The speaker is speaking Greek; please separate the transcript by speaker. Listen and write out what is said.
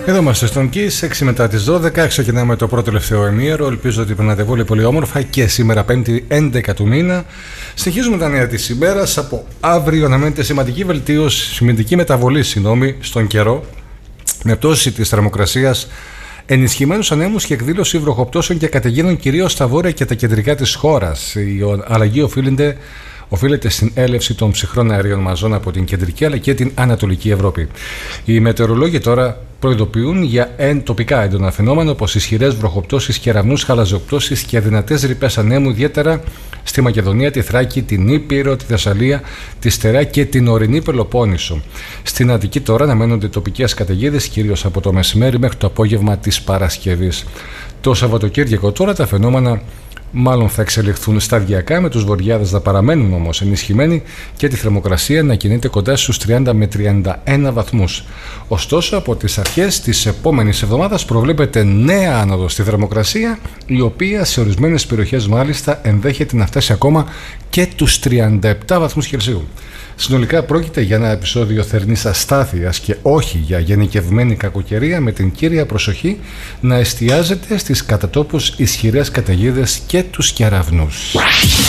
Speaker 1: Εδώ είμαστε στον Kiss, 6 μετά τις 12. Ξεκινάμε το πρώτο τελευταίο ημίωρο. Ελπίζω ότι περνάτε πολύ όμορφα και σήμερα 5η 11 του μήνα. Συνεχίζουμε τα νέα της ημέρας. Από αύριο αναμένεται σημαντική μεταβολή στον καιρό, με πτώση της θερμοκρασίας, ενισχυμένους ανέμους και εκδήλωση βροχοπτώσεων και καταιγίδων κυρίως στα βόρεια και τα κεντρικά της χώρας. Η αλλαγή οφείλεται στην έλευση των ψυχρών αερίων μαζών από την κεντρική αλλά και την ανατολική Ευρώπη. Οι μετεωρολόγοι τώρα προειδοποιούν για τοπικά έντονα φαινόμενα όπως ισχυρές βροχοπτώσεις, κεραυνούς, χαλαζοπτώσεις και δυνατές ρηπές ανέμου, ιδιαίτερα στη Μακεδονία, τη Θράκη, την Ήπειρο, τη Θεσσαλία, τη Στερά και την ορεινή Πελοπόννησο. Στην Αττική τώρα αναμένονται τοπικές καταιγίδες κυρίως από το μεσημέρι μέχρι το απόγευμα της Παρασκευής. Το Σαββατοκύριακο τώρα τα φαινόμενα μάλλον θα εξελιχθούν σταδιακά, με τους βορειάδες να παραμένουν όμως ενισχυμένοι και τη θερμοκρασία να κινείται κοντά στους 30 με 31 βαθμούς. Ωστόσο, από τις αρχές της επόμενης εβδομάδας προβλέπεται νέα άνοδο στη θερμοκρασία, η οποία σε ορισμένες περιοχές μάλιστα ενδέχεται να φτάσει ακόμα και τους 37 βαθμούς Κελσίου. Συνολικά πρόκειται για ένα επεισόδιο θερινής αστάθειας και όχι για γενικευμένη κακοκαιρία, με την κύρια προσοχή να εστιάζεται στις κατά τόπους ισχυρές καταιγίδες και τους κεραυνούς.